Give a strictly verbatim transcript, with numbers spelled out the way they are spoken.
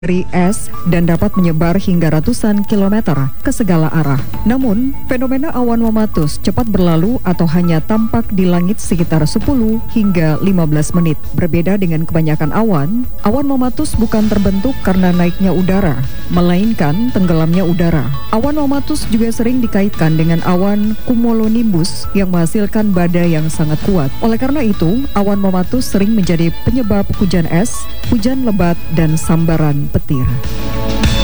dari es dan dapat menyebar hingga ratusan kilometer ke segala arah. Namun, fenomena awan mematus cepat berlalu atau hanya tampak di langit sekitar sepuluh hingga lima belas menit. Berbeda dengan kebanyakan awan, awan mematus bukan terbentuk karena naiknya udara, melainkan tenggelamnya udara. Awan mematus juga sering dikaitkan dengan awan cumulonimbus yang menghasilkan badai yang sangat kuat. Oleh karena itu, awan mematus sering menjadi penyebab hujan es, hujan lebat, dan sambaran petir.